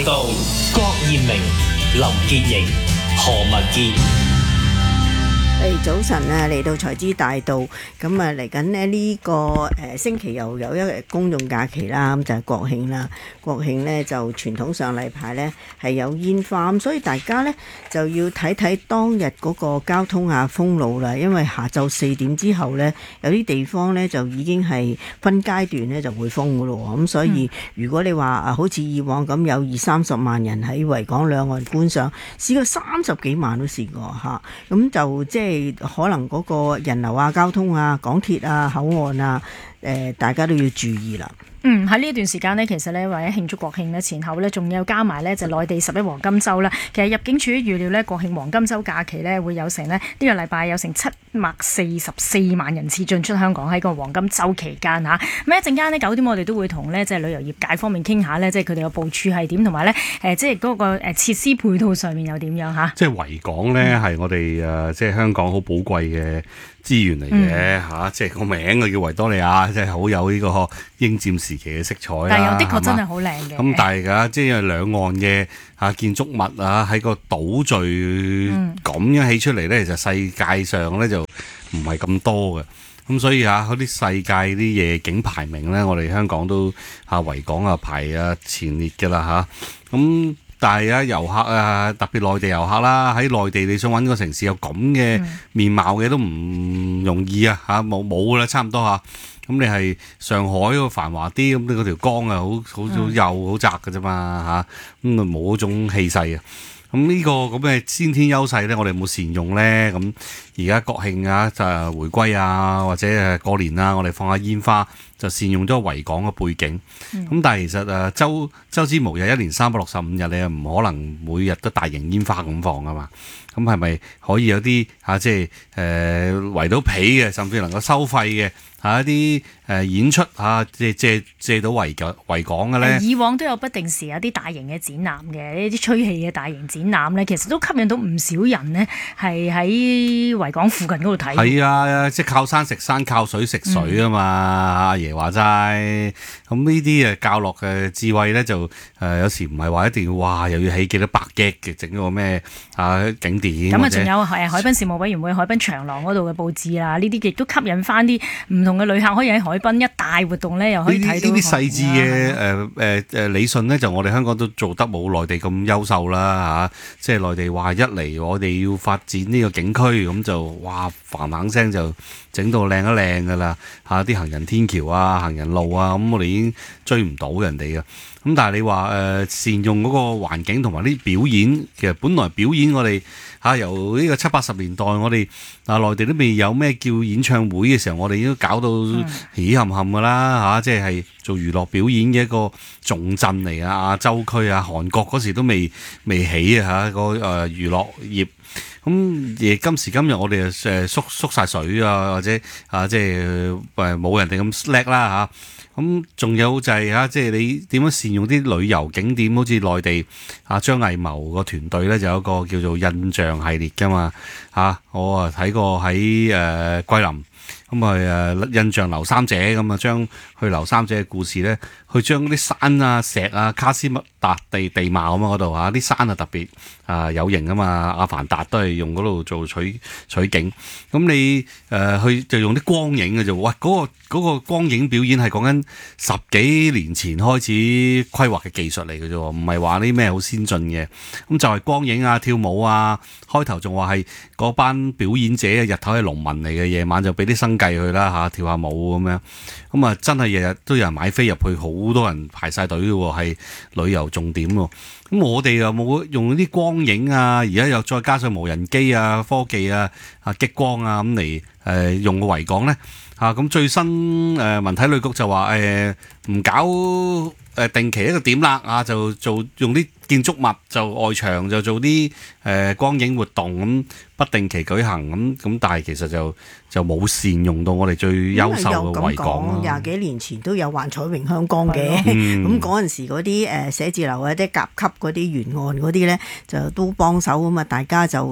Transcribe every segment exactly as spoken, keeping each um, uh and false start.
到郭艷明、林潔瑩、何文傑。 誒早晨啊，嚟到財資大道，咁啊嚟緊呢呢個誒星期又有一日公眾假期啦，咁就係國慶啦。國慶呢就傳統上例牌呢係有煙花，咁所以大家呢就要睇睇當日嗰個交通啊封路啦，因為下晝四點之後呢，有啲地方呢就已經係分階段呢就會封噶咯，咁所以如果你話啊好似以往咁有二三十萬人喺維港兩岸觀賞，試過三十幾萬都試過嚇，咁就即係。可能嗰個人流啊、交通啊、港鐵啊、口岸啊，誒、呃，大家都要注意啦。 嗯，喺呢段時間呢，其實呢，為咗慶祝國慶呢，前後呢，仲有加埋呢，就內地十一黃金週啦。其實入境處預料呢，國慶黃金週假期呢，會有成呢，呢、呢個禮拜有成七百四十四萬人次進出香港喺個黃金週期間嚇。咁一陣間呢，九點我哋都會同呢，即係旅遊業界方面傾下呢，即係佢哋嘅部署係點，同埋呢，誒即係嗰個誒設施配套上面又點樣嚇。 即係維港呢，係、嗯、我哋誒即係香港好寶貴嘅資源嚟嘅嚇，即係個名佢叫維多利亞，即係好有呢個英佔時期嘅色彩啦。 但係又的確真係好靚嘅。咁但係㗎，即係兩岸嘅嚇建築物啊，喺個島嶼咁樣起出嚟咧，其實世界上咧就唔係咁多嘅。咁所以嚇嗰啲世界啲夜景排名咧，我哋香港都嚇維港啊排啊前列㗎啦嚇。咁但係啊，遊客啊，特別內地遊客啦，喺內地你想揾個城市有咁嘅面貌嘅都唔容易啊！嚇冇冇㗎啦，差唔多嚇。咁你係上海嗰個繁華啲，咁你嗰條江啊，好好幼好窄㗎啫嘛嚇，咁啊冇嗰種氣勢啊。咁呢個咁嘅先天優勢咧，我哋有冇善用咧？咁而家國慶啊，就係回歸啊，或者誒過年啊，我哋放下煙花，就善用咗維港嘅背景。咁、嗯、但係其實誒周周之無日，一年三百六十五日，你又唔可能每日都大型煙花咁放㗎嘛？咁係咪可以有啲嚇、啊、即係誒圍到皮嘅，甚至能夠收費嘅嚇一啲誒演出嚇，借借借到維港維港嘅咧？ 以往都有不定時有啲大型嘅展覽嘅，呢啲吹氣嘅大型展覽咧，其實都吸引到唔少人呢，係喺維港附近嗰度睇。係啊，即係靠山食山，靠水食水啊嘛！阿、嗯、爺話齋，咁呢啲誒教落嘅智慧咧，就誒、呃、有時唔係話一定要哇，又要起幾多百億嘅整個咩啊景點。 咁啊，仲有誒海濱事務委員會海濱長廊嗰度嘅佈置啊，呢啲亦都吸引翻啲唔同嘅旅客，可以喺海濱一大活動咧，又可以睇到呢啲細緻嘅誒誒誒理順咧，就我哋香港都做得冇內地咁優秀啦嚇、啊，即係內地話一嚟我哋要發展呢個景區，咁就哇嘭嘭聲就整到靚一靚噶啦嚇，啲行人天橋啊、行人路啊，咁我哋已經追唔到人哋嘅。咁但係你話誒、呃、善用嗰個環境同埋啲表演，其實本來表演我哋嚇、啊、由呢個七八十年代我哋啊內地都未有咩叫演唱會嘅時候，我哋已經搞到起冚冚噶啦嚇，即係係做娛樂表演嘅一個重鎮嚟啊！亞洲區啊，韓國嗰時都未未起啊嚇個誒娛樂業。咁而今時今日我哋誒縮縮曬水啊，或者啊即係誒冇人哋咁叻啦嚇。咁仲有就係嚇，即係你點樣善用啲旅遊景點，好似內地啊張藝謀個團隊咧就有一個叫做印象系列㗎嘛嚇，我啊睇過喺誒桂林。咁啊誒印象劉三姐咁啊，將去劉三姐嘅故事咧，去將啲山啊、石啊、卡斯麥達地地貌咁啊嗰度啊，啲山啊特別啊有型啊嘛，阿凡達都係用嗰度做取取景。咁你誒、呃、去就用啲光影嘅啫，哇！嗰、嗰個嗰個光影表演係講緊十幾年前開始規劃嘅技術嚟嘅啫，唔係話啲咩好先進嘅。咁就係光影啊、跳舞啊，開頭仲話係嗰班表演者日頭係農民嚟嘅，夜晚就俾啲生計去啦嚇，跳下舞咁樣。咁啊真係日日都有人買飛入去，好多人排晒隊嘅喎，係旅遊重點喎。咁我哋又冇用啲光影啊，而家又再加上無人機啊、科技啊、啊激光啊咁嚟誒用個維港咧嚇。咁、啊、最新誒、呃、文體旅局就話誒唔搞誒、呃、定期一個點啦啊，就做用啲建築物就外牆就做啲誒、呃、光影活動咁不定期舉行咁咁，但係其實就就冇善用到我哋最優秀嘅維港咯。 廿幾年前都有幻彩詠香江嘅，咁嗰陣時嗰啲誒寫字樓啊、啲甲級嗰啲沿岸嗰啲咧，就都幫手咁啊，大家就即係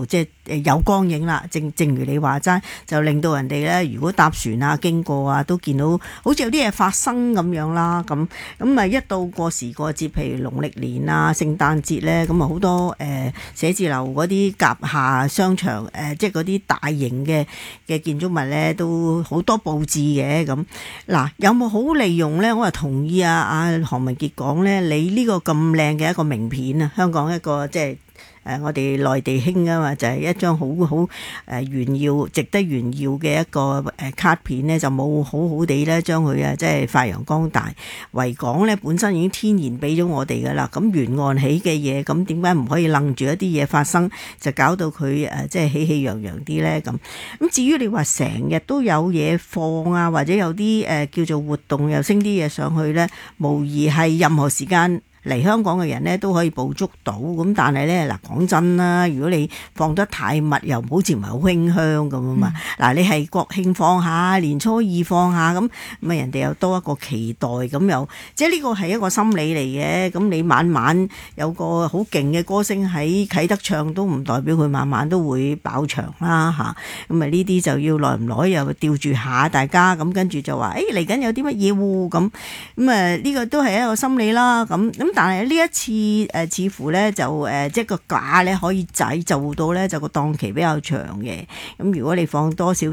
有光影啦。正正如你話齋，就令到人哋咧，如果搭船啊經過啊，都見到好似有啲嘢發生咁樣啦。咁咁啊，一到過時過節，譬如農曆年啊、聖誕節咧，咁啊好多誒、呃、寫字樓嗰啲甲下商場誒、呃，即係嗰啲大型嘅嘅建築物咧，都好多佈置嘅。咁嗱，有冇好利用咧？我係同意啊，阿何文傑講咧，你呢個咁靚嘅一個名片啊，香港一個即係。誒、呃，我哋內地興啊嘛，就係、是、一張好好誒炫耀、值得炫耀嘅一個誒卡片咧，就冇好好地咧將佢啊，即係發揚光大。維港咧本身已經天然俾咗我哋噶啦，咁沿岸起嘅嘢，咁點解唔可以楞住一啲嘢發生，就搞到佢誒即係喜氣洋洋啲咧？咁咁至於你話成日都有嘢放啊，或者有啲誒、呃、叫做活動又升啲嘢上去咧，無疑係任何時間嚟香港嘅人咧都可以捕捉到，咁但係咧嗱講真啦，如果你放得太密，又好似唔係好馨香咁啊嘛。嗱、嗯，你係國慶放下，年初二放下，咁咁啊人哋又多一個期待，咁又即係呢個係一個心理嚟嘅。咁你晚晚有個好勁嘅歌星喺啟德唱，都唔代表佢晚晚都會爆場啦嚇。咁啊呢啲就要耐唔耐又吊住下大家，咁跟住就話誒嚟緊有啲乜嘢喎咁，咁啊呢個都係一個心理啦。咁咁。但係呢一次誒、呃，似乎咧就誒、呃，即係個價咧可以製造到咧，就個檔期比較長嘅。咁如果你放多少